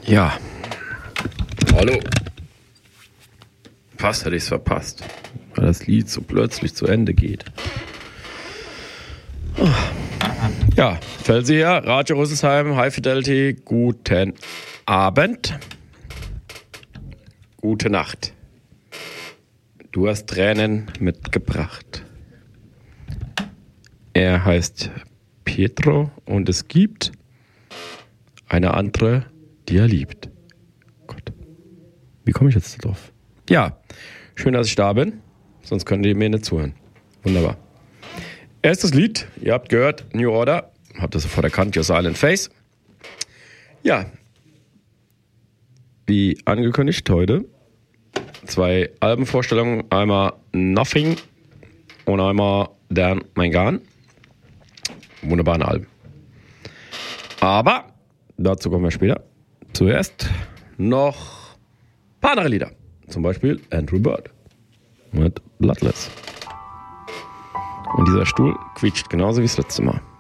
Ja. Hallo. Fast hätte ich es verpasst, weil das Lied so plötzlich zu Ende geht. Ja, Felsia, Radio Rüsselsheim, High Fidelity, guten Abend. Gute Nacht. Du hast Tränen mitgebracht. Er heißt Pietro und es gibt eine andere, die er liebt. Gott, wie komme ich jetzt drauf? Ja, schön, dass ich da bin, sonst könnt ihr mir nicht zuhören. Wunderbar. Erstes Lied, ihr habt gehört, New Order, habt ihr sofort erkannt, Your Silent Face. Ja, wie angekündigt heute, 2 Albenvorstellungen, einmal Nothing und einmal Dan Mangan. Wunderbaren Alben. Aber dazu kommen wir später. Zuerst noch ein paar andere Lieder. Zum Beispiel Andrew Bird mit Bloodless. Und dieser Stuhl quietscht genauso wie das letzte Mal.